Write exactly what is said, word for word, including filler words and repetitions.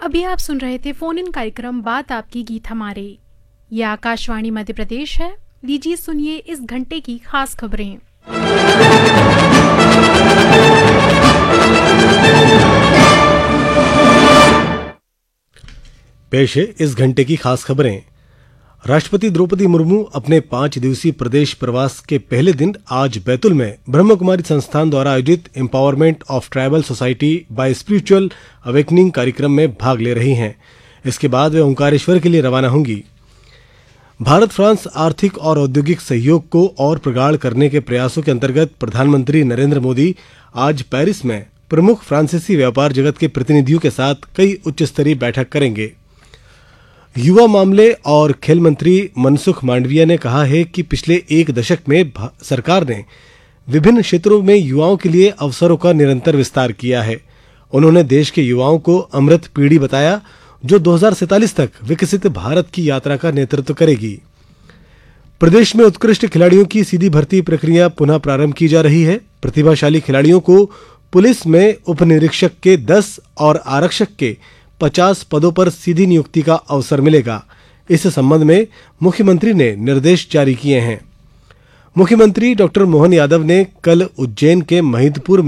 अभी आप सुन रहे थे फोन इन कार्यक्रम बात आपकी गीत हमारे। यह आकाशवाणी मध्य प्रदेश है। लीजिए सुनिए इस घंटे की खास खबरें। पेश है इस घंटे की खास खबरें। राष्ट्रपति द्रौपदी मुर्मू अपने पांच दिवसीय प्रदेश प्रवास के पहले दिन आज बैतुल में ब्रह्म कुमारी संस्थान द्वारा आयोजित empowerment of tribal society bye spiritual awakening कार्यक्रम में भाग ले रही हैं। इसके बाद वे ओंकारेश्वर के लिए रवाना होंगी। भारत फ्रांस आर्थिक और औद्योगिक सहयोग को और प्रगाढ़ करने के प्रयासों के अंतर्गत प्रधानमंत्री नरेंद्र मोदी आज पेरिस में प्रमुख फ्रांसीसी व्यापार जगत के प्रतिनिधियों के साथ कई उच्च स्तरीय बैठक करेंगे। युवा मामले और खेल मंत्री मनसुख मांडविया ने कहा है कि पिछले एक दशक में सरकार ने विभिन्न क्षेत्रों में युवाओं के लिए अवसरों का निरंतर विस्तार किया है। उन्होंने देश के युवाओं को अमृत पीढ़ी बताया, जो दो हज़ार सैंतालीस तक विकसित भारत की यात्रा का नेतृत्व करेगी। प्रदेश में उत्कृष्ट खिलाड़ियों की सीधी भर्ती प्रक्रिया पुनः प्रारंभ की जा रही है। प्रतिभाशाली खिलाड़ियों को पुलिस में उप निरीक्षक के दस और आरक्षक के पचास पदों पर सीधी नियुक्ति का अवसर मिलेगा। इस संबंध में मुख्यमंत्री ने निर्देश जारी किए हैं। मुख्यमंत्री डॉक्टर मोहन यादव ने कल उज्जैन के महिदपुर